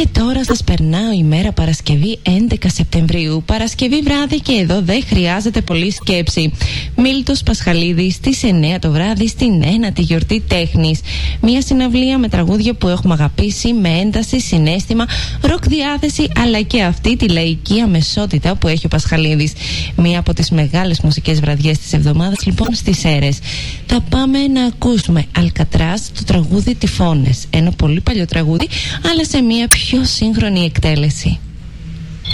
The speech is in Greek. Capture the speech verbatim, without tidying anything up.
Και τώρα σας περνάω ημέρα Παρασκευή έντεκα Σεπτεμβρίου. Παρασκευή βράδυ και εδώ δεν χρειάζεται πολλή σκέψη. Μίλτος Πασχαλίδης στις εννιά το βράδυ στην ένατη γιορτή τέχνης. Μια συναυλία με τραγούδια που έχουμε αγαπήσει, με ένταση, συναίσθημα, ροκ διάθεση, αλλά και αυτή τη λαϊκή αμεσότητα που έχει ο Πασχαλίδης. Μια από τις μεγάλες μουσικές βραδιές της εβδομάδας λοιπόν στις Σέρρες. Θα πάμε να ακούσουμε Αλκατράζ, το τραγούδι Τυφώνες. Ένα πολύ παλιό τραγούδι, αλλά σε μια πιο σύγχρονη εκτέλεση.